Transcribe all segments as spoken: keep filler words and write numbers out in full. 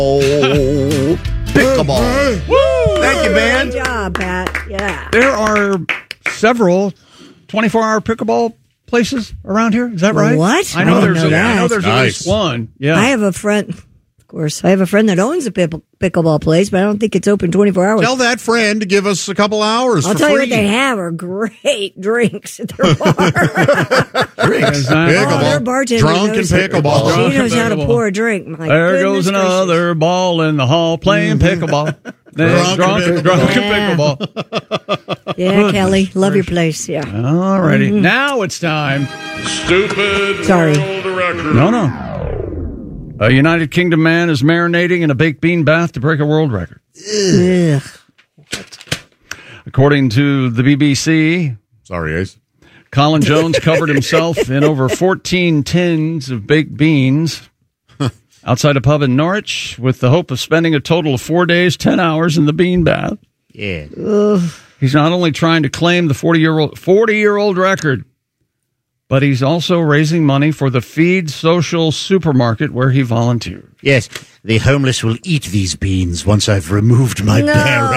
Oh, pickleball. Woo! Thank you, man. Good job, Pat. Yeah. There are several twenty-four hour pickleball places around here. Is that right? What? I know I didn't there's know a, that. I know there's Nice. at least one. Yeah. I have a friend, of course, I have a friend that owns a pickle, pickleball place, but I don't think it's open twenty-four hours. Tell that friend to give us a couple hours I'll for tell free. you what they have are great drinks at their bar. Is that- Pickleball. Oh, their bartender Drunk and knows- pickleball. Drunk She knows and how to pickleball. pour a drink. My There goodness goes another ball in the hall playing pickleball. Drunk, Drunk and drunk, pickleball. drunk and Yeah. pickleball. Yeah, Kelly. Love your place. Yeah. All righty. Now it's time. Stupid Sorry. world record. No, no. A United Kingdom man is marinating in a baked bean bath to break a world record. Ugh. According to the B B C, Sorry, Ace. Colin Jones covered himself in over fourteen tins of baked beans outside a pub in Norwich with the hope of spending a total of four days, ten hours in the bean bath. Yeah. He's not only trying to claim the forty-year-old forty-year-old record, but he's also raising money for the Feed Social supermarket where he volunteered. Yes, the homeless will eat these beans once I've removed my No. bare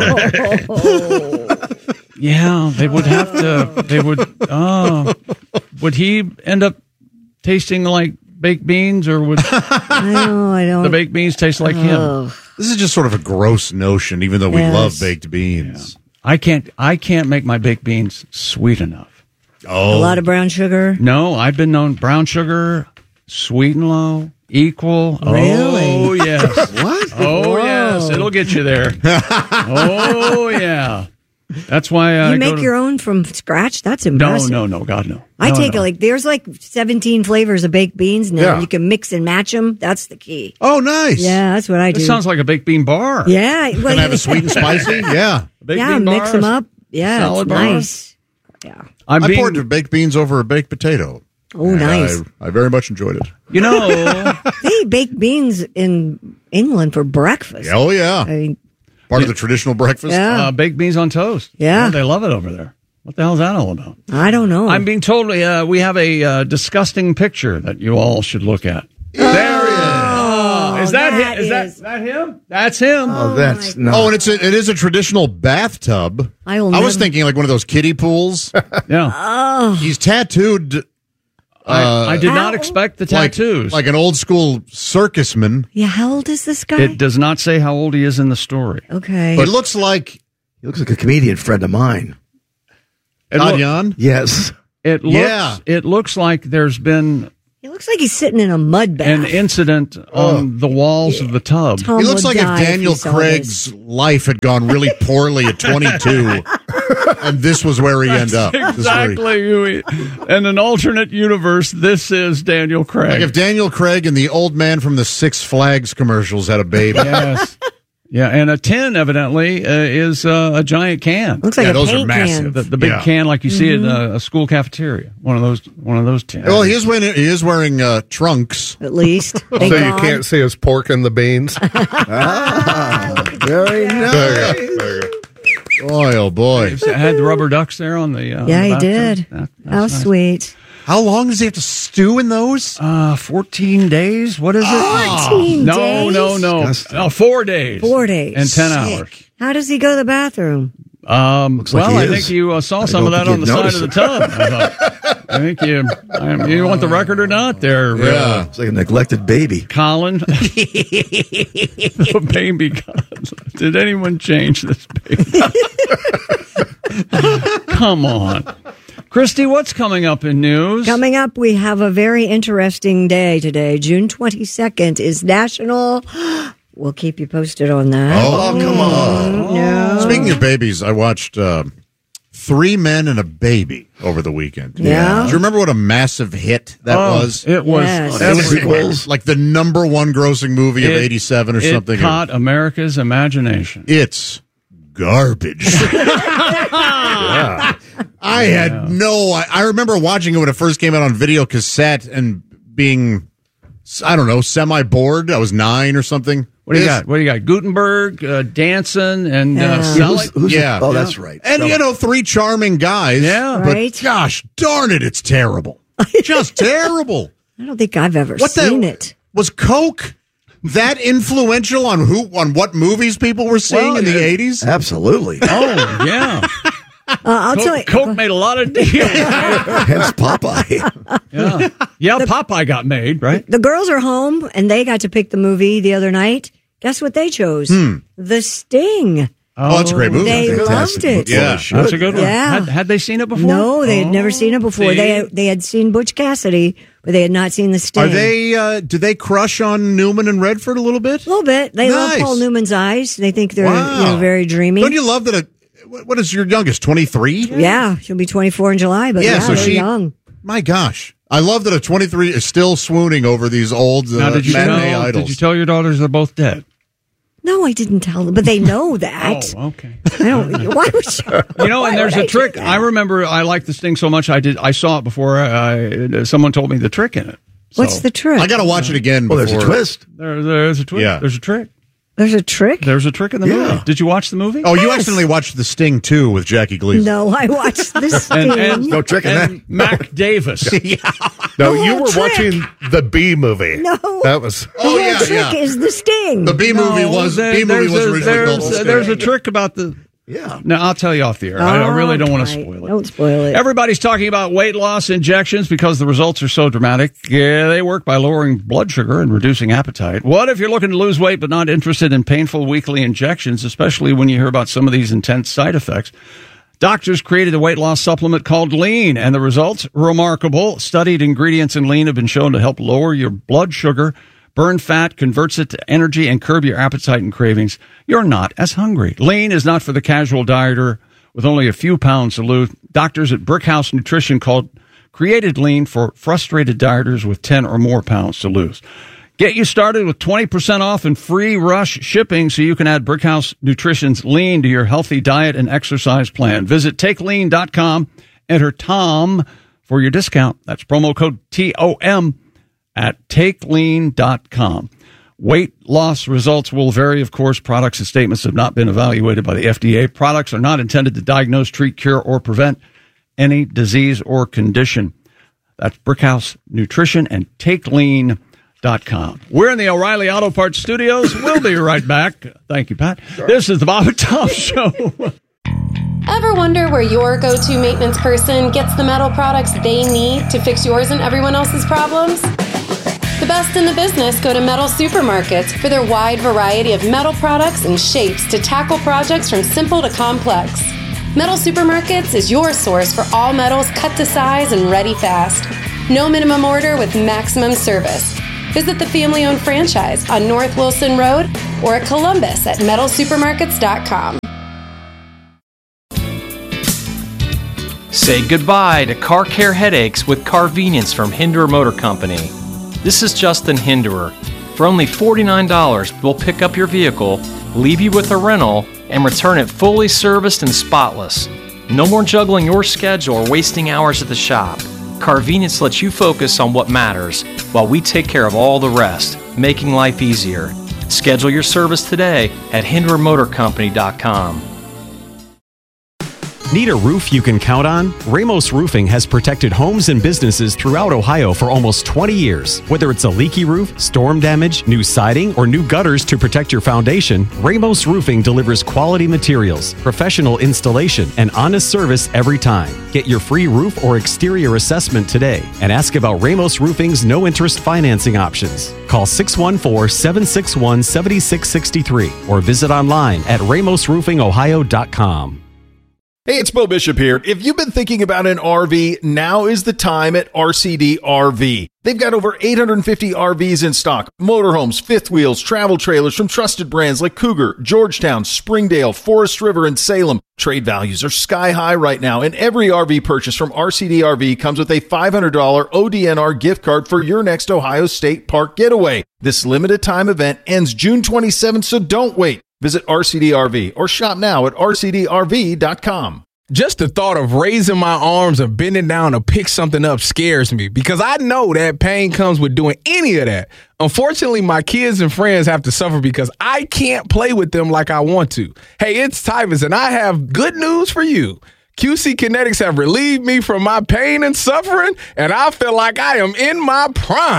ass. Yeah, they would have to. They would. Oh, would he end up tasting like baked beans, or would I know. I don't. the baked beans taste like him? Oh. This is just sort of a gross notion, even though we Yes. love baked beans. I can't. I can't make my baked beans sweet enough. Oh, A lot of brown sugar. No, I've been known brown sugar, sweet and low, equal. Really? Oh yes. what? Oh Whoa. yes, it'll get you there. Oh yeah. That's why I You go make to- your own from scratch? That's No, impressive. no, no, God no. I No, take no. it like there's like seventeen flavors of baked beans now. Yeah. You can mix and match them. That's the key. Oh, nice. Yeah, that's what I do. This sounds like a baked bean bar. yeah. Well, Can I have a sweet and spicy? Yeah. A baked yeah, bean mix bar, them up. Yeah, salad it's bar. nice. Yeah. I'm I being, poured baked beans over a baked potato. Oh, And nice. I, I very much enjoyed it. you know, They eat baked beans in England for breakfast. Oh, yeah. I mean, Part of the traditional breakfast. Yeah. uh, baked beans on toast. Yeah. Oh, they love it over there. What the hell is that all about? I don't know. I'm being told uh, we have a uh, disgusting picture that you all should look at. There he is. Oh, is that, that him? Is that, is- that him? That's him. Oh, that's no. Oh, and it's a, it is a traditional bathtub. I will I was never- thinking like one of those kiddie pools. Yeah. He's tattooed I, I did not Ow. expect the like, tattoos. like an old school circusman. yeah, how old is this guy? It does not say how old he is in the story. okay. It looks like He looks like a comedian friend of mine. It, look- Adyan. Yes. it looks. Yeah. It looks like there's been He looks like he's sitting in a mud bath. an incident on the walls of the tub. Tom He looks would like if die Daniel he saw Craig's life had gone really poorly at twenty-two, and this was where he ended up. This is where he- Exactly. Huey. In an alternate universe, this is Daniel Craig. Like if Daniel Craig and the old man from the Six Flags commercials had a baby. Yes. Yeah, and a tin evidently uh, is uh, a giant can. Looks like Yeah, a those are paint massive. can. The, the big Yeah. can like you see at uh, a school cafeteria. One of those. One of those tins. Well, he is wearing, he is wearing uh, trunks. At least. So Thank you God. can't see us pork in the beans. Very nice. There you go. There you go. Boy, oh boy. I had the rubber ducks there on the. Uh, Yeah, the he bathtub. did. That- that's How nice. sweet. How long does he have to stew in those? Uh, fourteen days. What is it? fourteen no, days? no, no, Disgusting. no. Four days. Four days. and ten Sick. hours. How does he go to the bathroom? Um, like well, he I is. think you uh, saw I some of don't that on the think side you'd of the tub. I, thought. I think you. I, you want the record or not? There, Yeah. uh, It's like a neglected baby. Colin. The baby God. Did anyone change this baby? Come on. Christy, what's coming up in news? Coming up, we have a very interesting day today. June twenty-second is National. We'll keep you posted on that. Oh, come on. No. Speaking of babies, I watched uh, Three Men and a Baby over the weekend. Yeah? Do you remember what a massive hit that Oh, was? It was. Yes. And everywhere. sequels. Like the number one grossing movie of It- eighty-seven or it something. caught America's imagination. It's garbage. I had no. I, I remember watching it when it first came out on video cassette and being, I don't know, semi bored. I was nine or something. What do you This- got? What do you got? Gutenberg, uh, Danson, and uh, Yeah. Selig? Who's- who's- Yeah. Oh, Yeah. that's right. And So- you know, three charming guys. Yeah. but Right. gosh darn it, it's terrible. Just terrible. I don't think I've ever What the seen it. was Coke? that influential on who on what movies people were seeing Well, in the yeah. eighties? Absolutely. Oh, yeah. Uh, I'll tell you. Coke, Coke made a lot of deals. Hence Popeye. Yeah, yeah. Popeye got made, right? The girls are home, and they got to pick the movie the other night. Guess what they chose? The Sting. Oh, that's a great movie. They loved it. Yeah. That's a good one. Yeah. Had, had they seen it before? No, they had Oh, never seen it before. see? They had, they had seen Butch Cassidy, but they had not seen The Sting. Are they? Uh, do they crush on Newman and Redford a little bit? A little bit. They Nice. love Paul Newman's eyes. They think they're Wow. you know, very dreamy. Don't you love that? A, what what is your youngest? twenty-three? Yeah, she'll be twenty-four in July, but yeah, Yeah, so they're she- young. My gosh, I love that a twenty-three is still swooning over these old uh, Now, did you matinee tell? idols. Did you tell your daughters they're both dead? No, I didn't tell them, but they know that. Oh, okay. I don't. Why would you? You know, why and there's would a I do trick. that? I remember I liked the Sting so much. I did. I saw it before. I, someone told me the trick in it. So, What's the trick? I got to watch it again. Well, there's a before- twist. There, there's a trick. Yeah. There's a trick. There's a trick? There's a trick in the Yeah. movie. Did you watch the movie? Oh, you Yes. accidentally watched The Sting too with Jackie Gleason. No, I watched this And, thing. and, No trick in and Mac Davis. No, The you whole were trick. watching the B movie. No. That was. The Oh whole yeah, trick yeah. is the Sting. The B movie No, was there- B movie there's was a- originally there's, called The Sting. there's a trick about the. Yeah. No, I'll tell you off the air. I, I really don't want to All right. spoil it. Don't spoil it. Everybody's talking about weight loss injections because the results are so dramatic. Yeah, they work by lowering blood sugar and reducing appetite. What if you're looking to lose weight but not interested in painful weekly injections, especially when you hear about some of these intense side effects? Doctors created a weight loss supplement called Lean, and the results, remarkable. Studied ingredients in Lean have been shown to help lower your blood sugar, burn fat, converts it to energy, and curb your appetite and cravings. You're not as hungry. Lean is not for the casual dieter with only a few pounds to lose. Doctors at Brickhouse Nutrition called created Lean for frustrated dieters with ten or more pounds to lose. Get you started with twenty percent off and free rush shipping so you can add Brickhouse Nutrition's Lean to your healthy diet and exercise plan. Visit take lean dot com, enter Tom for your discount. That's promo code T O M at take lean dot com. Weight loss results will vary, of course. Products and statements have not been evaluated by the F D A. Products are not intended to diagnose, treat, cure, or prevent any disease or condition. That's Brickhouse Nutrition and take lean dot com. We're in the O'Reilly Auto Parts studios. We'll be right back. Thank you, Pat. This is the Bob and Tom Show. Ever wonder where your go-to maintenance person gets the metal products they need to fix yours and everyone else's problems? The best in the business go to Metal Supermarkets for their wide variety of metal products and shapes to tackle projects from simple to complex. Metal Supermarkets is your source for all metals cut to size and ready fast. No minimum order with maximum service. Visit the family-owned franchise on North Wilson Road or at Columbus at metal supermarkets dot com. Say goodbye to car care headaches with Carvenience from Hinderer Motor Company. This is Justin Hinderer. For only forty-nine dollars, we'll pick up your vehicle, leave you with a rental, and return it fully serviced and spotless. No more juggling your schedule or wasting hours at the shop. Carvenience lets you focus on what matters while we take care of all the rest, making life easier. Schedule your service today at hinderer motor company dot com. Need a roof you can count on? Ramos Roofing has protected homes and businesses throughout Ohio for almost twenty years. Whether it's a leaky roof, storm damage, new siding, or new gutters to protect your foundation, Ramos Roofing delivers quality materials, professional installation, and honest service every time. Get your free roof or exterior assessment today and ask about Ramos Roofing's no-interest financing options. Call six one four, seven six one, seven six six three or visit online at ramos roofing ohio dot com. Hey, it's Bo Bishop here. If you've been thinking about an R V, now is the time at R C D R V. They've got over eight hundred fifty R Vs in stock. Motorhomes, fifth wheels, travel trailers from trusted brands like Cougar, Georgetown, Springdale, Forest River, and Salem. Trade values are sky high right now, and every R V purchase from R C D R V comes with a five hundred dollars O D N R gift card for your next Ohio State Park getaway. This limited time event ends June twenty-seventh, so don't wait. Visit R C D R V or shop now at R C D R V dot com. Just the thought of raising my arms or bending down to pick something up scares me because I know that pain comes with doing any of that. Unfortunately, my kids and friends have to suffer because I can't play with them like I want to. Hey, it's Tyvus, and I have good news for you. Q C Kinetics have relieved me from my pain and suffering, and I feel like I am in my prime.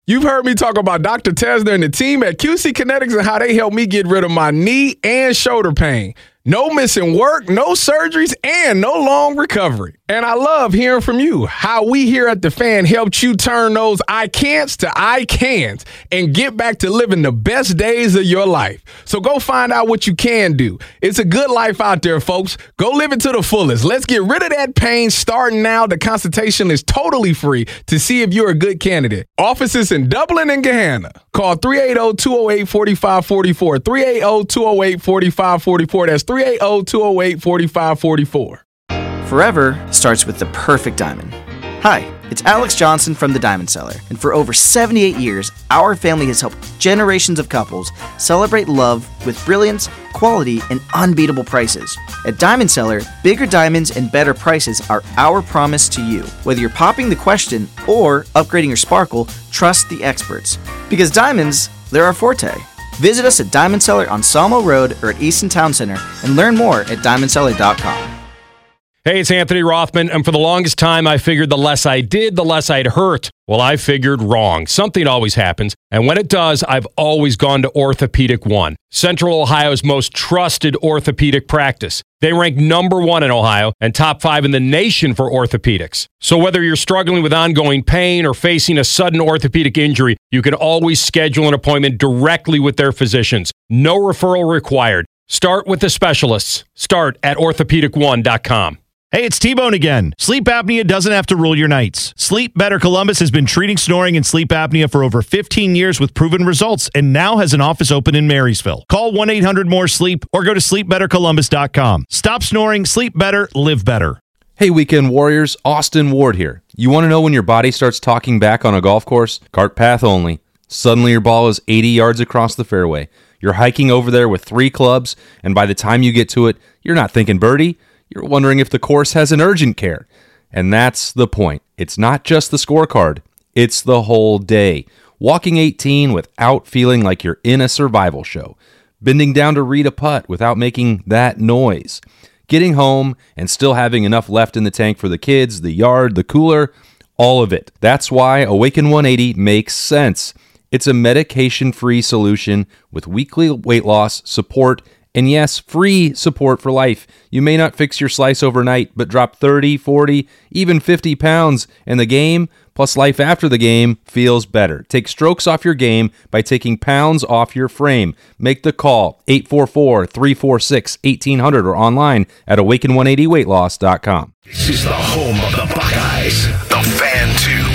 You've heard me talk about Doctor Tesner and the team at Q C Kinetics and how they helped me get rid of my knee and shoulder pain. No missing work, no surgeries, and no long recovery. And I love hearing from you how we here at The Fan helped you turn those I can'ts to I cans and get back to living the best days of your life. So go find out what you can do. It's a good life out there, folks. Go live it to the fullest. Let's get rid of that pain starting now. The consultation is totally free to see if you're a good candidate. Offices in Dublin and Gahanna. Call three eight zero, two zero eight, four five four four. three eight zero, two zero eight, four five four four. That's three eight zero, two zero eight, four five four four. Forever starts with the perfect diamond. Hi, it's Alex Johnson from the Diamond Cellar, and for over seventy-eight years, our family has helped generations of couples celebrate love with brilliance, quality, and unbeatable prices. At Diamond Cellar, bigger diamonds and better prices are our promise to you. Whether you're popping the question or upgrading your sparkle, trust the experts. Because diamonds, they're our forte. Visit us at Diamond Cellar on Sawmill Road or at Easton Town Center and learn more at diamond cellar dot com. Hey, it's Anthony Rothman, and for the longest time, I figured the less I did, the less I'd hurt. Well, I figured wrong. Something always happens, and when it does, I've always gone to Orthopedic One, Central Ohio's most trusted orthopedic practice. They rank number one in Ohio and top five in the nation for orthopedics. So whether you're struggling with ongoing pain or facing a sudden orthopedic injury, you can always schedule an appointment directly with their physicians. No referral required. Start with the specialists. Start at orthopedic one dot com. Hey, it's T-Bone again. Sleep apnea doesn't have to rule your nights. Sleep Better Columbus has been treating snoring and sleep apnea for over fifteen years with proven results and now has an office open in Marysville. Call one eight hundred more sleep or go to sleep better columbus dot com. Stop snoring, sleep better, live better. Hey, Weekend Warriors, Austin Ward here. You want to know when your body starts talking back on a golf course? Cart path only. Suddenly your ball is eighty yards across the fairway. You're hiking over there with three clubs, and by the time you get to it, you're not thinking birdie. You're wondering if the course has an urgent care. And that's the point. It's not just the scorecard. It's the whole day. Walking eighteen without feeling like you're in a survival show. Bending down to read a putt without making that noise. Getting home and still having enough left in the tank for the kids, the yard, the cooler, all of it. That's why Awaken one eighty makes sense. It's a medication-free solution with weekly weight loss, support, and yes, free support for life. You may not fix your slice overnight, but drop thirty, forty, even fifty pounds, and the game, plus life after the game, feels better. Take strokes off your game by taking pounds off your frame. Make the call, eight four four, three four six, one eight zero zero or online at awaken one eighty weight loss dot com. This is the home of the Buckeyes, the Fan two.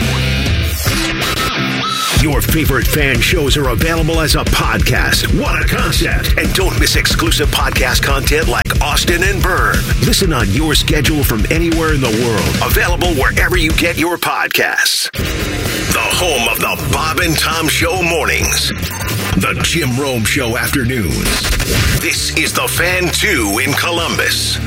Your favorite fan shows are available as a podcast. What a concept. And don't miss exclusive podcast content like Austin and Byrne. Listen on your schedule from anywhere in the world. Available wherever you get your podcasts. The home of the Bob and Tom Show mornings. The Jim Rome Show afternoons. This is the Fan two in Columbus.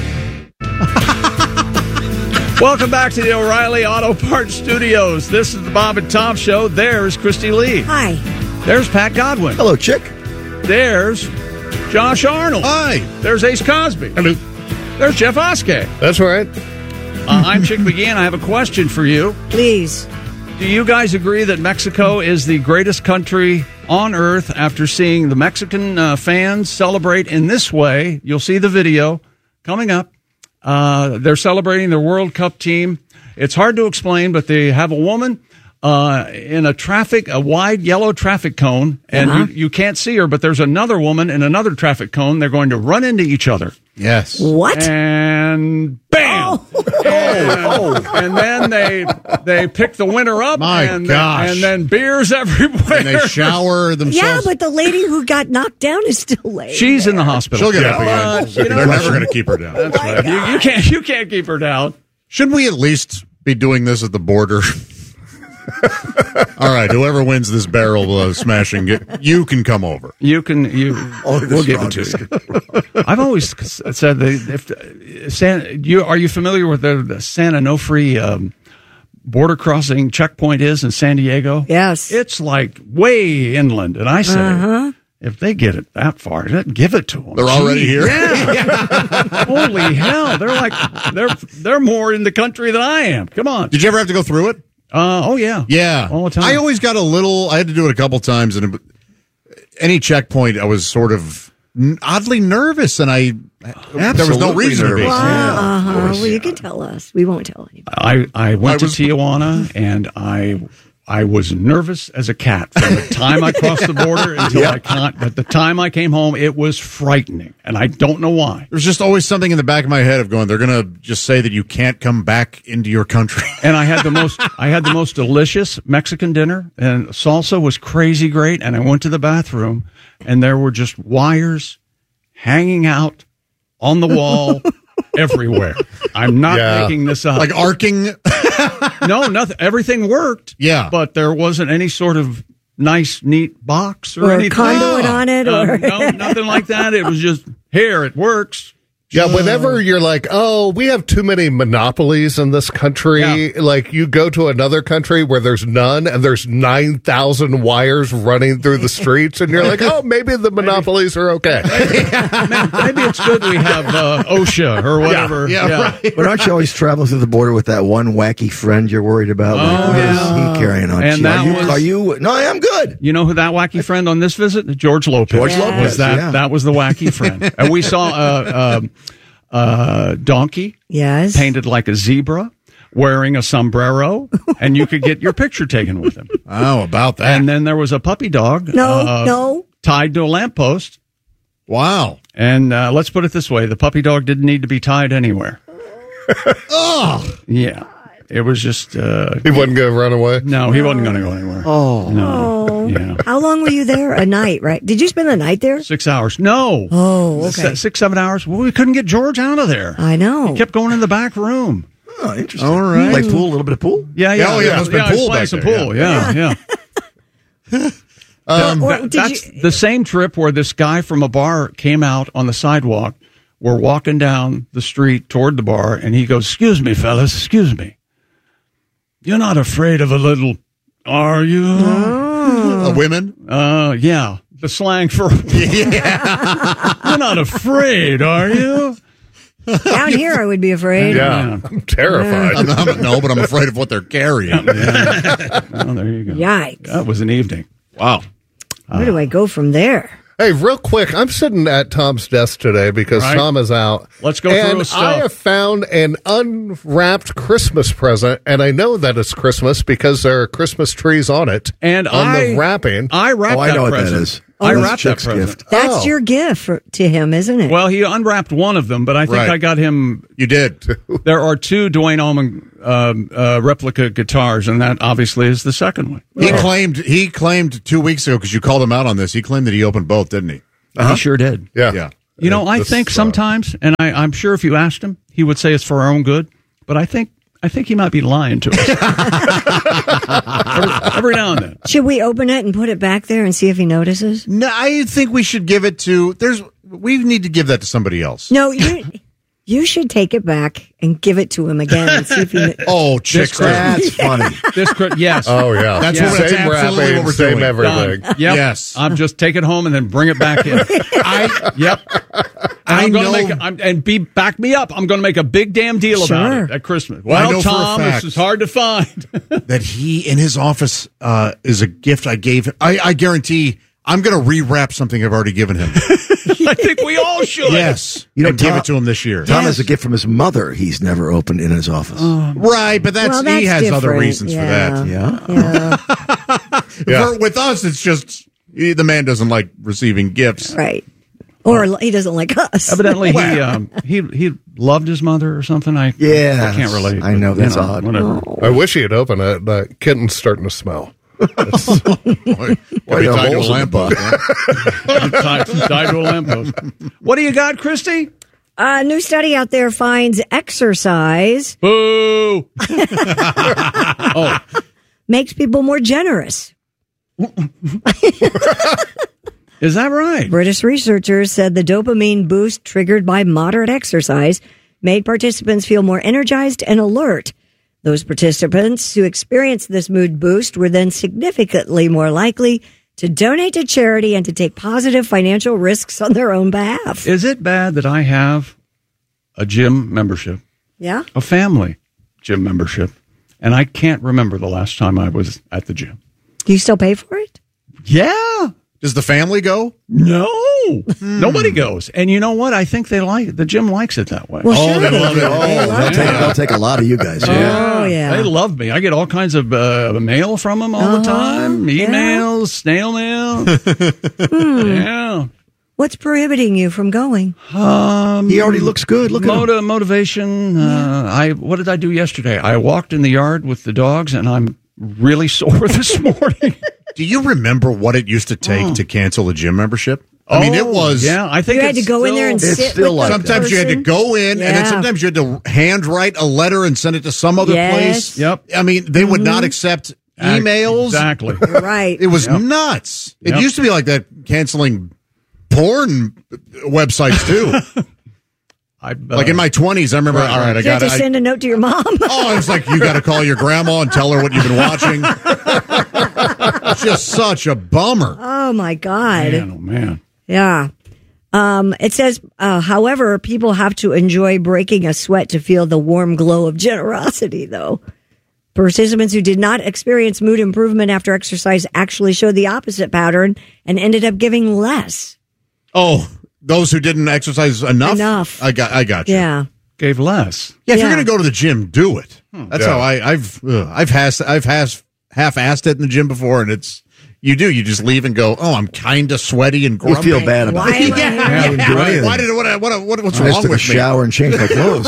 Welcome back to the O'Reilly Auto Parts Studios. This is the Bob and Tom Show. There's Christy Lee. Hi. There's Pat Godwin. Hello, Chick. There's Josh Arnold. Hi. There's Ace Cosby. Hello. There's Jeff Oskey. That's right. Uh, I'm Chick McGee, and I have a question for you. Please. Do you guys agree that Mexico is the greatest country on earth after seeing the Mexican uh, fans celebrate in this way? You'll see the video coming up. Uh, they're celebrating their World Cup team. It's hard to explain, but they have a woman uh, in a traffic, a wide yellow traffic cone, and Uh-huh. you, you can't see her, but there's another woman in another traffic cone. They're going to run into each other. Yes. What? And bam! Oh. And, and then they they pick the winner up. My and, gosh. And then beers everywhere. And they shower themselves. Yeah, but the lady who got knocked down is still laying She's there. in the hospital. She'll get Yeah. up again. Uh, you know, They're never going to keep her down. That's right. You, you can't. You can't keep her down. Shouldn't we at least be doing this at the border? All right, whoever wins this barrel uh, smashing, get, you can come over. You can. You. Only the we'll give it to you. I've always said that if San, you are you familiar with the, the San Onofre um, border crossing checkpoint is in San Diego? Yes, it's like way inland, and I say. Uh-huh. If they get it that far, give it to them. They're already here. Yeah. Holy hell! They're like they're they're more in the country than I am. Come on. Did you ever have to go through it? Uh, oh, yeah. Yeah. All the time. I always got a little, I had to do it a couple times, and it, any checkpoint, I was sort of n- oddly nervous, and I, there was no reason to be. Well, uh-huh. Well, you can tell us. We won't tell anybody. I, I went I was- to Tijuana, and I I was nervous as a cat from the time I crossed the border until I can't. But the time I came home, it was frightening, and I don't know why. There's just always something in the back of my head of going, they're going to just say that you can't come back into your country. And I had the most I had the most delicious Mexican dinner, and salsa was crazy great. And I went to the bathroom, and there were just wires hanging out on the wall everywhere. I'm not Yeah. making this up. Like arcing? No, nothing. Everything worked. Yeah. But there wasn't any sort of nice, neat box or, Or a anything. conduit on it, Uh, or- no, nothing like that. It was just, here, it works. Yeah, whenever you're like, oh, we have too many monopolies in this country, like you go to another country where there's none and there's nine thousand wires running through the streets, and you're like, oh, maybe the monopolies are okay. Maybe it's good we have uh, OSHA or whatever. Yeah, yeah, right. But aren't you always traveling through the border with that one wacky friend you're worried about? Like, Oh, what is yeah. he carrying on? And Gee, that are you, was- are you? No, I am good. You know who that wacky friend on this visit? George Lopez. George Lopez, Was that, yeah. that was the wacky friend. And we saw a, a, a donkey Yes. painted like a zebra, wearing a sombrero, and you could get your picture taken with him. Oh, about that. And then there was a puppy dog. No, uh, no. tied to a lamppost. Wow. And uh, let's put it this way: the puppy dog didn't need to be tied anywhere. Oh. Yeah, it was just. Uh, He wasn't going to run away? no, he wasn't going to go anywhere. Oh. No. Oh. Yeah. How long were you there? A night, right? Did you spend the night there? Six hours. No. Oh, okay. Se- Six, seven hours. Well, we couldn't get George out of there. I know. He kept going in the back room. Oh, interesting. All right. Like pool, a little bit of pool? Yeah, yeah. Oh, yeah, must've been I was pool playing back some there, pool. Yeah, yeah. Um, Or That- did that's you- the same trip where this guy from a bar came out on the sidewalk. We're walking down the street toward the bar, and he goes, "Excuse me, fellas, excuse me. You're not afraid of a little, are you?" uh, women? Uh, yeah. The slang for Yeah. you're not afraid, are you? Down here, I would be afraid. Yeah, I'm terrified. I'm, I'm, no, but I'm afraid of what they're carrying. Oh, there you go. Yikes. That was an evening. Wow. Where do I go from there? Hey, real quick, I'm sitting at Tom's desk today because Right. Tom is out. Let's go and through his stuff. I have found an unwrapped Christmas present, and I know that it's Christmas because there are Christmas trees on it. And on I, the wrapping. I wrapped Oh, I that know what present. that is. I That's wrapped that Chick's present. gift. That's Oh. your gift for, to him, isn't it? Well, he unwrapped one of them, but I think Right. I got him. You did. There are two Dwayne Allman um, uh, replica guitars, and that obviously is the second one. He claimed he claimed two weeks ago, because you called him out on this, he claimed that he opened both, didn't he? He sure did. Yeah. Yeah. You know, I This, think uh, sometimes, and I, I'm sure if you asked him, he would say it's for our own good. But I think I think he might be lying to us every, every now and then. Should we open it and put it back there and see if he notices? No, I think we should give it to. There's. We need to give that to somebody else. No, you you should take it back and give it to him again and see if he. Oh, chicks. That's funny. This, cri- yes. Oh, yeah. That's Yeah. what that's Same absolutely wrapping, what we're same doing. everything. Done. Yep. Yes. I'm just take it home and then bring it back in. I. Yep. And I I'm gonna know- make a, I'm, and be back me up. I'm going to make a big damn deal about Sure. it at Christmas. I Well, know for a Tom, fact. this is hard to find. that he in his office uh, is a gift I gave him. I, I guarantee I'm going to rewrap something I've already given him. I think we all should. Yes, You know, and give Tom- it to him this year. Tom Yes. has a gift from his mother he's never opened in his office. Right, but that's, Well, that's he has other different. reasons Yeah. for that. yeah? Yeah, Yeah. For, with us, it's just he, the man doesn't like receiving gifts. right. Or he doesn't like us. Evidently, he Well. um, he he loved his mother or something. I Yeah, I can't relate. I know, but, you that's odd. Whatever. I wish he had opened it. The kitten's starting to smell. Boy, Why could be the tied to a holes in the lamppost, huh? tied, tied to a lamppost. What do you got, Christy? A new study out there finds exercise Boo! Oh, makes people more generous. is that right? British researchers said the dopamine boost triggered by moderate exercise made participants feel more energized and alert. Those participants who experienced this mood boost were then significantly more likely to donate to charity and to take positive financial risks on their own behalf. Is it bad that I have a gym membership, Yeah? a family gym membership, And I can't remember the last time I was at the gym. Do you still pay for it? Yeah. Does the family go? No. Nobody goes. And you know what? I think they like the gym likes it that way. Well, Oh, sure they they love do. it. They Oh, love they'll it. take, they'll take a lot of you guys. Oh, yeah. They love me. I get all kinds of uh, mail from them all the Uh-huh. time. Yeah. Emails, snail mail. Hmm. Yeah. What's prohibiting you from going? Um, He already looks good. Look at him. Motiv- motivation. Uh, I what did I do yesterday? I walked in the yard with the dogs, and I'm really sore this morning. Do you remember what it used to take Oh. to cancel a gym membership? I mean, it Oh, was. Yeah, I think You had it's to go in there and still- It's sit still with like the that. Sometimes you had to person? go in, and then Yeah. sometimes you had to handwrite a letter and send it to some other Yes. place. Yep. I mean, they would not accept emails. Exactly. Right. It was Yep. nuts. It Yep. used to be like that, canceling porn websites too. I, uh, Like in my twenties, I remember. All right, I Did you have got to it. send a note to your mom? Oh, it's like you got to call your grandma and tell her what you've been watching. It's just such a bummer. Oh, my God. man, oh man. Yeah. Um, it says, uh, however, people have to enjoy breaking a sweat to feel the warm glow of generosity, though. Participants who did not experience mood improvement after exercise actually showed the opposite pattern and ended up giving less. Oh, those who didn't exercise enough. Enough. I got. I got you. Yeah. Gave less. Yeah, if Yeah. you're going to go to the gym, do it. That's Yeah. how I, I've ugh, I've has I've has half-assed it in the gym before, and it's you do you just leave and go, oh, I'm kind of sweaty and You grumpy. feel bad about Why it. am I here? I didn't do anything. Why did what what what what's I just wrong took a with me? shower and changed my clothes.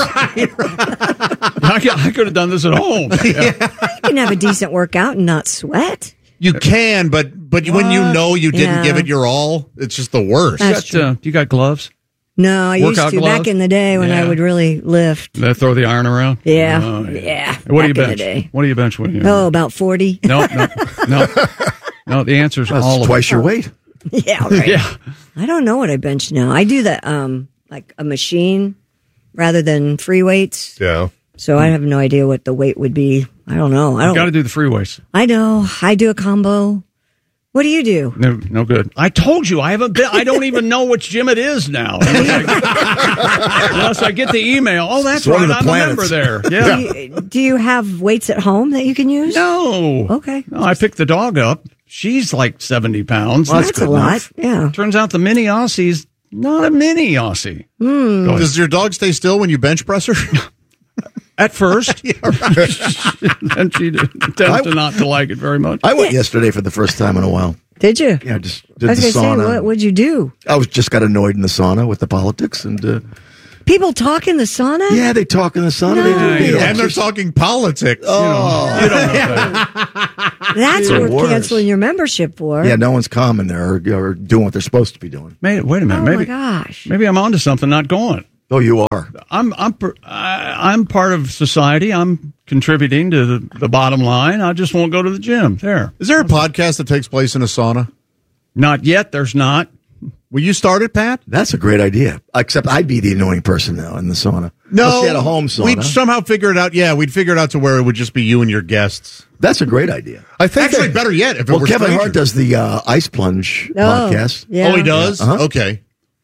I, could- I could have done this at home. Yeah. You can have a decent workout and not sweat. You can, but but when you know you didn't Yeah. give it your all, it's just the worst. That's Got, uh, you got gloves? No, I used Workout to gloves? back in the day when I Yeah. would really lift. They throw the iron around? Yeah. Oh, yeah. What do you back in the bench? day. What do you bench when you? Oh, about forty. No, no, no. No, the answer is That's all of twice it. your weight. Yeah, right. Yeah. I don't know what I bench now. I do the um like a machine rather than free weights. Yeah. So I have no idea what the weight would be. I don't know. I You got to don't. do the free weights. I know. I do a combo. What do you do? No, no good. I told you I haven't been. I don't even know which gym it is now. Unless I, unless I get the email. Oh, that's It's one right. of the I'm planets. a member there. Do Yeah. you, do you have weights at home that you can use? No. Okay. No, I picked the dog up. She's like seventy pounds. Well, that's a lot. Yeah. Turns out the mini Aussie's not a mini Aussie. Hmm. Go ahead. Does your dog stay still when you bench press her? At first. And she tends to not to like it very much. I went yesterday for the first time in a while. Did you? Yeah, just I did was the going to say, sauna. what would you do? I was just got annoyed in the sauna with the politics, and uh, People talk in the sauna? yeah, they talk in the sauna. No. They do. They And they're talking politics. Oh. You don't know that. That's They're worth worse. canceling your membership for. Yeah, no one's calm in there or, or doing what they're supposed to be doing. Wait, wait a minute. Oh, maybe, my gosh. maybe I'm onto something. Not going. Oh, you are. I'm I'm per- I, I'm part of society. I'm contributing to the, the bottom line. I just won't go to the gym. There. Is there a podcast that takes place in a sauna? Not yet. There's not. Will you start it, Pat? That's a great idea. Except I'd be the annoying person now in the sauna. Unless you had a home sauna. We'd somehow figure it out. Yeah, we'd figure it out to where it would just be you and your guests. That's a great idea. I think Actually, that- better yet, if it Well, were Kevin strangers. Hart does the uh, ice plunge Oh, podcast. yeah. Oh, he does? Yeah, uh-huh. Okay.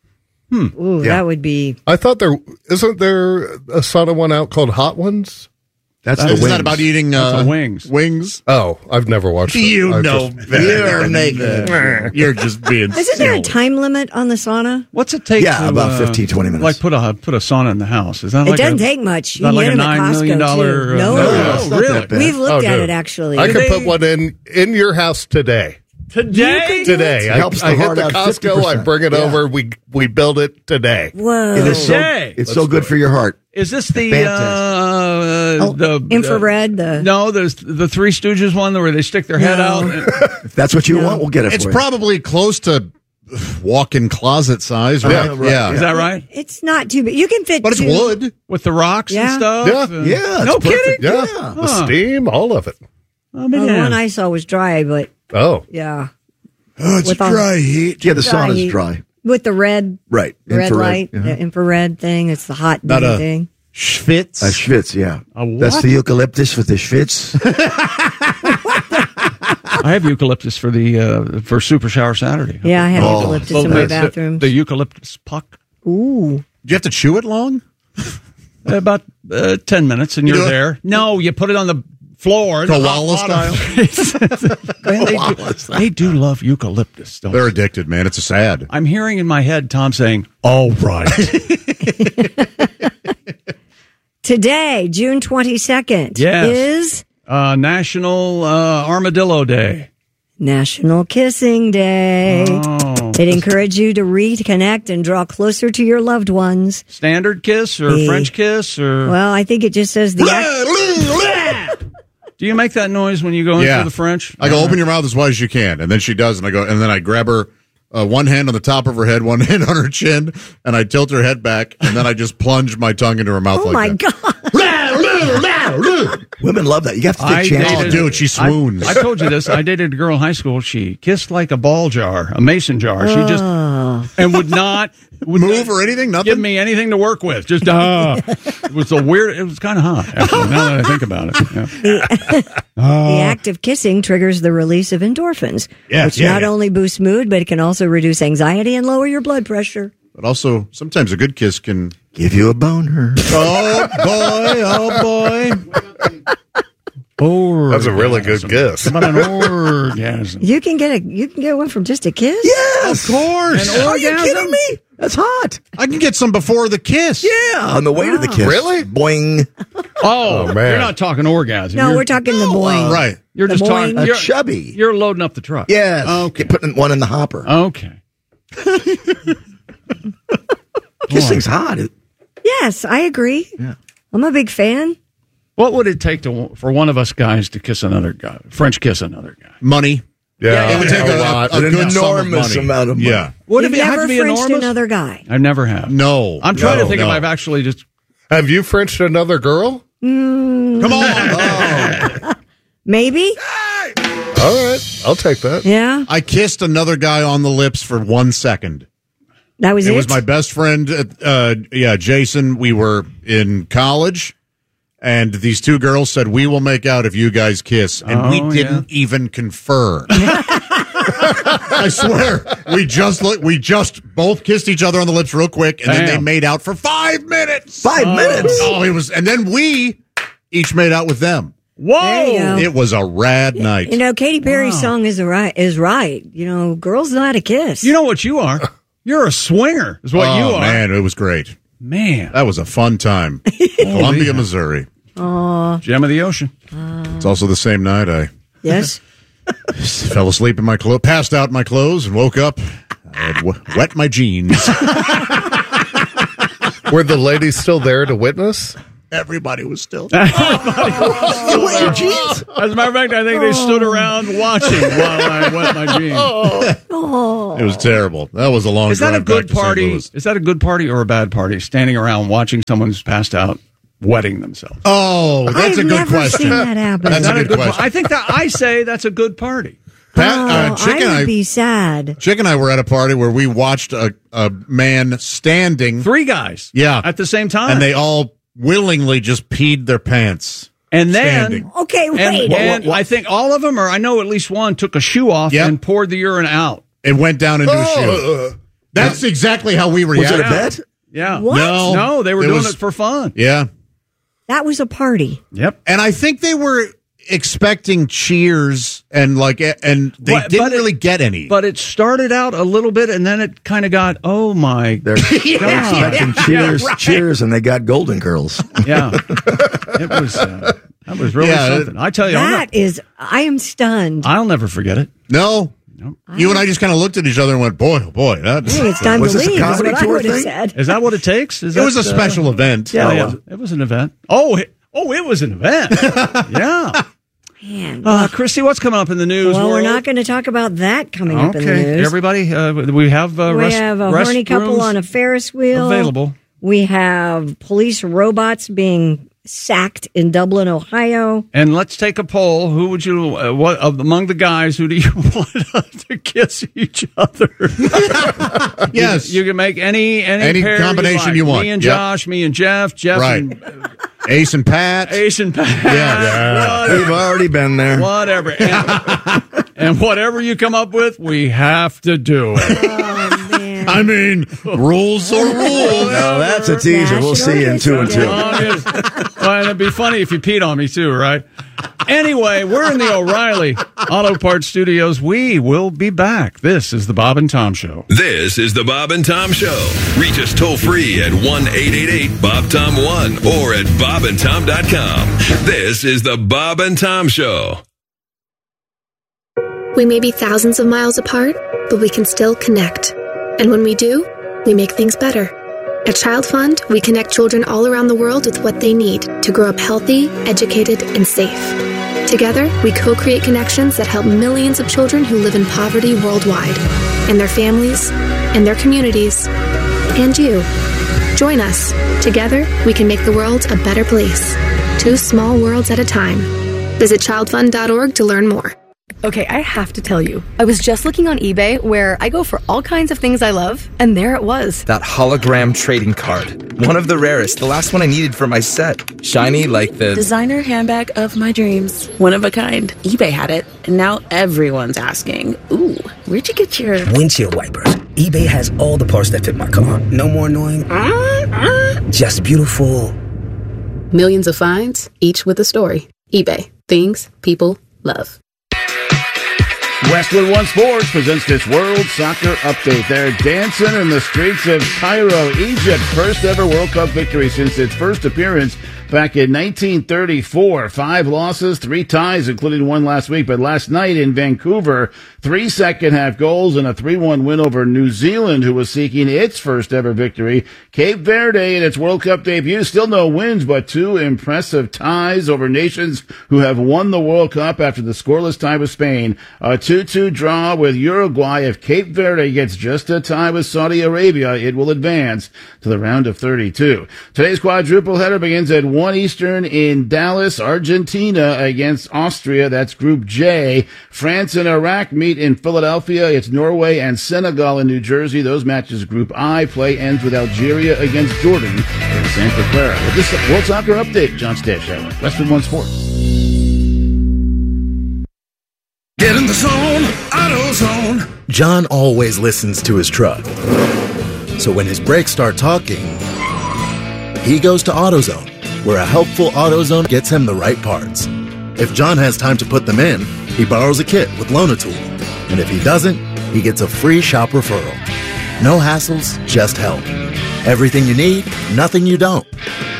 Ooh, Yeah. that would be. I thought there isn't there a sauna one out called Hot Ones. That's the Isn't wings. that about eating That's uh, a wings. Wings? Oh, I've never watched it. You I've know just- better. You're naked. You're just being Isn't there a silly. time limit on the sauna? What's it take? Yeah, to, about uh, fifteen, twenty minutes. Like put a put a sauna in the house. Is that It like doesn't a, take much. is that You like can a get 'em at nine million Costco, dollar? too. uh, No. No, it's not really? that bad. We've looked Oh, at no. it actually. I could they- put one in in your house today. Today? Today, It I, helps the I hit heart the out Costco. fifty I percent. bring it Yeah. over. We we build it today. Whoa. It is so, Yay. it's Let's so do good it. for your heart. Is this the Fantastic. uh, Oh, the infrared, Uh, the- no, there's the Three Stooges one where they stick their head No. out. If that's what you want, we'll get it It's for probably close to walk-in closet size, right? Yeah, right. Yeah. Is that right? It's not too big. You can fit But it's two. wood. With the rocks Yeah. and stuff. Yeah. Uh, you. Yeah, no it's perfect. kidding. Yeah, Yeah. the steam, all of it. Oh, man. Well, the one I saw was dry, but Oh, yeah. Oh, it's With all- dry heat. Yeah, the Dry sauna's heat. dry. With the red, Right. red Infrared. light, Uh-huh. the infrared thing. It's the hot Not bitty a- thing. Schwitz. A schwitz, yeah. A what? That's the eucalyptus with the schwitz. I have eucalyptus for the uh, for Super Shower Saturday. Yeah, I have Oh. eucalyptus Well, in my the- bathroom. The eucalyptus puck. Ooh. Do you have to chew it long? About uh, ten minutes, and You you're do it? there. No, you put it on the floor. Koala style. Man, they, do, they do love eucalyptus. Don't They're they? addicted, man. It's a sad. I'm hearing in my head Tom saying, "All right." Today, June twenty-second, Yes. is uh, National uh, Armadillo Day. National Kissing Day. Oh. It encourages you to reconnect and draw closer to your loved ones. Standard kiss or The- French kiss or? Well, I think it just says the act. Do you make that noise when you go Yeah. into the French? I go, open your mouth as wide as you can. And then she does. And I go, and then I grab her uh, one hand on the top of her head, one hand on her chin, and I tilt her head back. And then I just plunge my tongue into her mouth Oh, like my that. God. Women love that. You have to take I chances. Oh, dude, she swoons. I, I told you this. I dated a girl in high school. She kissed like a ball jar, a mason jar. She just Oh. and would not would Move or anything? Nothing? give me anything to work with. Just uh, it was a weird. It was kind of hot. Actually, now that I think about it, yeah. The act of kissing triggers the release of endorphins, Yeah, which yeah, not yeah. only boosts mood, but it can also reduce anxiety and lower your blood pressure. But also, sometimes a good kiss can Give you a boner. Oh, boy. Oh, boy. Orgasm. That's a really good guess. About an orgasm. You can get a you can get one from just a kiss. Yes. Of course. An Are you orgasm? kidding me? That's hot. I can get some before the kiss. Yeah, on the way to the kiss. Really? Boing. Oh, Oh, man. you're not talking orgasm. No, you're, we're talking the boing. Right. You're the just boing. talking. A You're, chubby. you're loading up the truck. Yes. Okay. You're putting one in the hopper. Okay. Kissing's hot. It- Yes, I agree. Yeah. I'm a big fan. What would it take to for one of us guys to kiss another guy? French kiss another guy. Money. Yeah, It would take a a, lot. a, An good sum of enormous money. amount of money. Yeah. Would You've it be, have never to be Frenched enormous? another guy. I never have. No. I'm trying No, to think no. if I've actually just. Have you Frenched another girl? Mm, Come on. maybe. All right, I'll take that. Yeah, I kissed another guy on the lips for one second. that was it. It was my best friend, uh, yeah, Jason. We were in college, and these two girls said, "We will make out if you guys kiss," and Oh, we didn't even confer. I swear, we just look, we just both kissed each other on the lips real quick, and then they Damn. made out for five minutes. Five minutes. Oh, it was, and then we each made out with them. Whoa! There you go. It was a rad night. You know, Katy Perry's Wow. song is right. Is right. You know, girls know how to kiss. You know what you are? You're a swinger. Is what oh, you are. man, it was great. Man, That was a fun time. Columbia, Missouri. gem of the ocean. It's also the same night I Yes. fell asleep in my clothes, passed out in my clothes, and woke up. I had w- wet my jeans. Were the ladies still there to witness? Everybody was still. You wet your jeans? As a matter of fact, I think they stood around watching while I wet my jeans. Oh. It was terrible. That was a long Is that a drive good back to Saint party? Louis. Is that a good party or a bad party? Standing around watching someone who's passed out, wetting themselves. Oh, that's I've a good never question. seen that happen. That's Is that a good, good par- question. I think that I say that's a good party. Pat, Oh, uh, Chick I and would I, be sad. Chick and I were at a party where we watched a, a man standing. Three guys. Yeah. At the same time. And they all willingly just peed their pants. And then, standing. Okay, wait. and, and I think all of them, or I know at least one, took a shoe off Yep. and poured the urine out. It went down into a shoe. Oh, That's exactly how we Was reacted. it a bet? Yeah. What? No. No, they were It doing was- it for fun. Yeah. That was a party. Yep. And I think they were expecting cheers and like, and they But- didn't but it- really get any. But it started out a little bit, and then it kind of got, oh my They're expecting cheers, cheers, and they got golden curls. Yeah. It was, uh, that was really Yeah, something. I tell you, I'm That is, I am stunned. not, I'll never forget it. no. You and I just kind of looked at each other and went, boy, oh boy. That, I think it's time Was to this a leave, is comedy what I tour would have thing? said. Is that what it takes? Is it was a that, uh, special event. Yeah, Oh, yeah. was it? It was an event. Oh, it, oh, it was an event. Yeah. Man. Uh, Christy, what's coming up in the news? well, we're world? not going to talk about that coming up in the Okay, news. everybody, uh, we have uh, we rest, have a rest horny couple rooms on a Ferris wheel. available. We have police robots being sacked in Dublin, Ohio. And let's take a poll. Who would you, uh, what of, among the guys, who do you want to kiss each other? Yes. You, you can make any any, Any pair combination you, like. you want. Me and Yep. Josh, me and Jeff, Jeff Right. and Ace and Pat. Ace and Pat. Yeah. We've already been there. Whatever. And, and whatever you come up with, we have to do it. Oh, man. I mean, rules are rules. No, that's a teaser. We'll see you in two and two. Well, it'd be funny if you peed on me too, right? Anyway, we're in the O'Reilly Auto Parts Studios. We will be back. This is the Bob and Tom Show. This is the Bob and Tom Show. Reach us toll free at one eight eight eight Bob Tom one or at bob and tom dot com. This is the Bob and Tom Show. We may be thousands of miles apart, but we can still connect. And when we do, we make things better. At Child Fund, we connect children all around the world with what they need to grow up healthy, educated, and safe. Together, we co-create connections that help millions of children who live in poverty worldwide, and their families, and their communities, and you. Join us. Together, we can make the world a better place. Two small worlds at a time. Visit child fund dot org to learn more. Okay, I have to tell you, I was just looking on eBay where I go for all kinds of things I love, and there it was. That hologram trading card. One of the rarest, the last one I needed for my set. Shiny like the... designer handbag of my dreams. One of a kind. eBay had it, and now everyone's asking, ooh, where'd you get your... windshield wipers. eBay has all the parts that fit my car. No more annoying... just beautiful. Millions of finds, each with a story. eBay. Things people love. Westwood One Sports presents this World Soccer Update. They're dancing in the streets of Cairo, Egypt. First ever World Cup victory since its first appearance back in nineteen thirty-four. Five losses, three ties, including one last week. But last night in Vancouver, three second-half goals and a three one win over New Zealand, who was seeking its first ever victory. Cape Verde in its World Cup debut, still no wins, but two impressive ties over nations who have won the World Cup after the scoreless tie with Spain. A two two draw with Uruguay. If Cape Verde gets just a tie with Saudi Arabia, it will advance to the round of thirty-two. Today's quadruple header begins at one Eastern in Dallas, Argentina against Austria. That's Group J. France and Iraq meet in Philadelphia. It's Norway and Senegal in New Jersey. Those matches, Group I. Play ends with Algeria against Jordan in Santa Clara. With this World Soccer Update, John Stash, Westwood One Sports. Get in the zone, AutoZone. John always listens to his truck. So when his brakes start talking, he goes to AutoZone, where a helpful AutoZone gets him the right parts. If John has time to put them in, he borrows a kit with Loan-A-Tool. And if he doesn't, he gets a free shop referral. No hassles, just help. Everything you need, nothing you don't.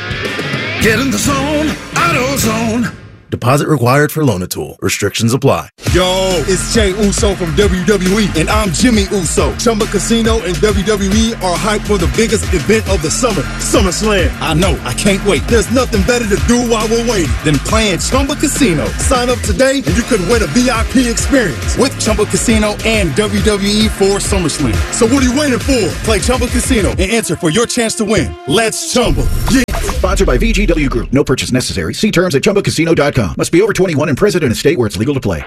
Get in the zone, AutoZone. Deposit required for Loan-A-Tool. Restrictions apply. Yo, it's Jay Uso from W W E, and I'm Jimmy Uso. Chumba Casino and W W E are hyped for the biggest event of the summer, SummerSlam. I know, I can't wait. There's nothing better to do while we're waiting than playing Chumba Casino. Sign up today, and you could win a V I P experience with Chumba Casino and W W E for SummerSlam. So what are you waiting for? Play Chumba Casino and enter for your chance to win. Let's Chumba. Yeah. Sponsored by V G W Group. No purchase necessary. See terms at chumba casino dot com. Must be over twenty-one and present in a state where it's legal to play.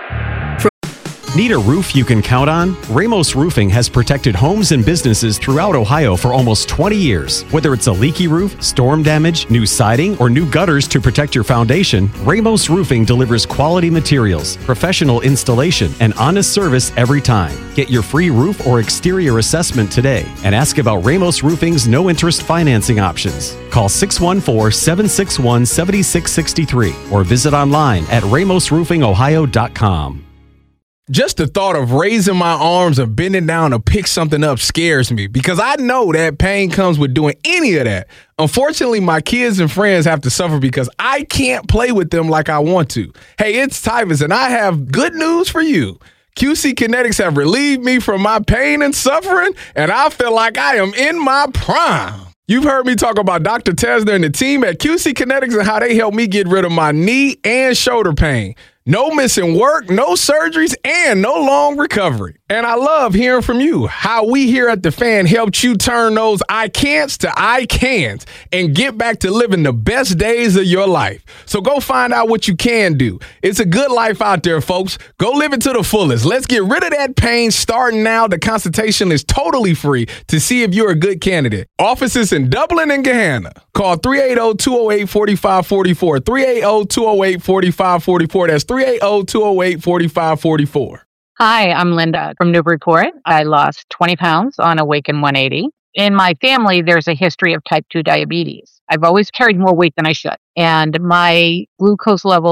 Need a roof you can count on? Ramos Roofing has protected homes and businesses throughout Ohio for almost twenty years. Whether it's a leaky roof, storm damage, new siding, or new gutters to protect your foundation, Ramos Roofing delivers quality materials, professional installation, and honest service every time. Get your free roof or exterior assessment today and ask about Ramos Roofing's no-interest financing options. Call six one four, seven six one, seven six six three or visit online at ramos roofing ohio dot com. Just the thought of raising my arms and bending down to pick something up scares me because I know that pain comes with doing any of that. Unfortunately, my kids and friends have to suffer because I can't play with them like I want to. Hey, it's Tyvus, and I have good news for you. Q C Kinetics have relieved me from my pain and suffering, and I feel like I am in my prime. You've heard me talk about Doctor Tesner and the team at Q C Kinetics and how they helped me get rid of my knee and shoulder pain. No missing work, no surgeries, and no long recovery. And I love hearing from you, how we here at The Fan helped you turn those I can'ts to I can'ts and get back to living the best days of your life. So go find out what you can do. It's a good life out there, folks. Go live it to the fullest. Let's get rid of that pain starting now. The consultation is totally free to see if you're a good candidate. Offices in Dublin and Gahanna. Call three eight zero, two zero eight, four five four four, three eight zero, two zero eight, four five four four. That's three eight zero, two zero eight, four five four four. Hi, I'm Linda from Newburyport. I lost twenty pounds on Awaken one eighty. In my family, there's a history of type two diabetes. I've always carried more weight than I should. And my glucose levels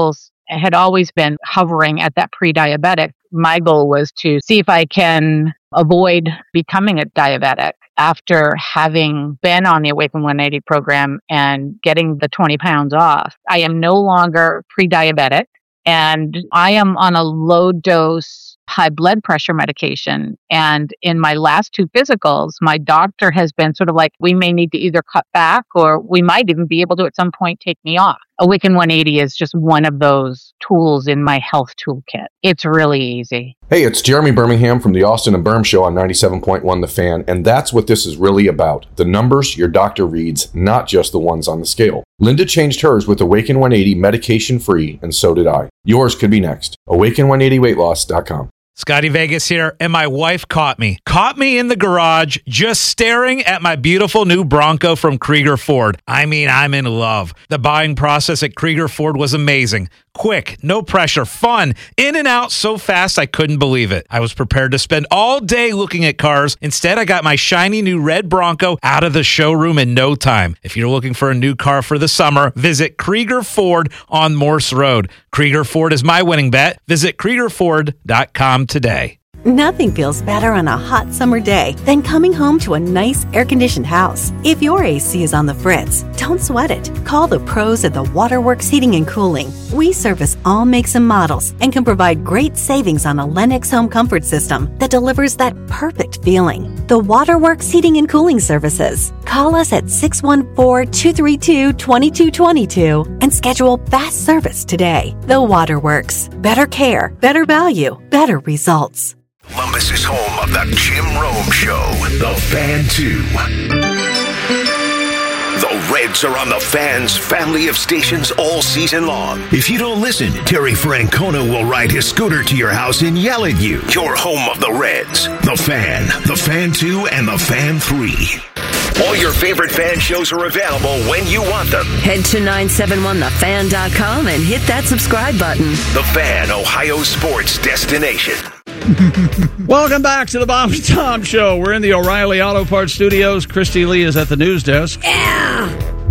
had always been hovering at that pre-diabetic. My goal was to see if I can avoid becoming a diabetic after having been on the Awaken one eighty program and getting the twenty pounds off. I am no longer pre-diabetic, and I am on a low dose high blood pressure medication. And in my last two physicals, my doctor has been sort of like, we may need to either cut back or we might even be able to at some point take me off. Awaken one eighty is just one of those tools in my health toolkit. It's really easy. Hey, it's Jeremy Birmingham from the Austin and Berm Show on ninety-seven point one The Fan, and that's what this is really about. The numbers your doctor reads, not just the ones on the scale. Linda changed hers with Awaken one eighty medication-free, and so did I. Yours could be next. awaken one eighty weight loss dot com. Scotty Vegas here, and my wife caught me. Caught me in the garage just staring at my beautiful new Bronco from Krieger Ford. I mean, I'm in love. The buying process at Krieger Ford was amazing. Quick, no pressure, fun, in and out so fast I couldn't believe it. I was prepared to spend all day looking at cars. Instead, I got my shiny new red Bronco out of the showroom in no time. If you're looking for a new car for the summer, visit Krieger Ford on Morse Road. Krieger Ford is my winning bet. Visit Krieger Ford dot com today. Nothing feels better on a hot summer day than coming home to a nice air-conditioned house. If your A C is on the fritz, don't sweat it. Call the pros at the Waterworks Heating and Cooling. We service all makes and models and can provide great savings on a Lennox home comfort system that delivers that perfect feeling. The Waterworks Heating and Cooling Services. Call us at six one four, two three two, two two two two and schedule fast service today. The Waterworks. Better care, better value, better results. Columbus is home of the Jim Rome Show, The Fan two. The Reds are on the Fan's family of stations all season long. If you don't listen, Terry Francona will ride his scooter to your house and yell at you. You're home of the Reds, The Fan, The Fan two, and The Fan three. All your favorite fan shows are available when you want them. Head to nine seven one the fan dot com and hit that subscribe button. The Fan, Ohio sports destination. Welcome back to the Bob and Tom Show. We're in the O'Reilly Auto Parts Studios. Christy Lee is at the news desk. Yeah.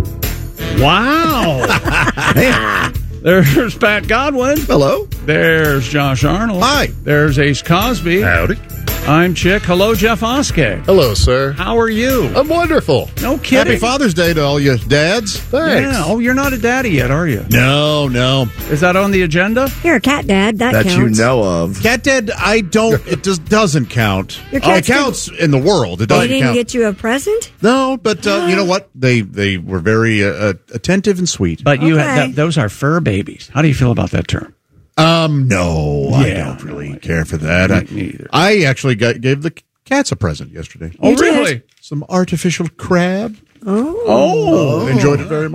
Wow. There's Pat Godwin. Hello. There's Josh Arnold. Hi. There's Ace Cosby. Howdy. I'm Chick. Hello, Jeff Oskey. Hello, sir. How are you? I'm wonderful. No kidding. Happy Father's Day to all you dads. Thanks. Yeah. Oh, you're not a daddy yet, are you? No, no. Is that on the agenda? You're a cat dad. That, That counts. you know of. Cat dad, I don't, it just doesn't count. Your Oh, it cats didn't- counts in the world. It They doesn't didn't count. get you a present? No, but uh, you know what? They they were very uh, attentive and sweet. But you Okay. had th- those are fur babies. How do you feel about that term? Um, no, I Yeah, don't really care for that. Me I, neither. I actually got, gave the cats a present yesterday. Oh, You did? really? Some artificial crab. Oh. Oh. Enjoyed it very much.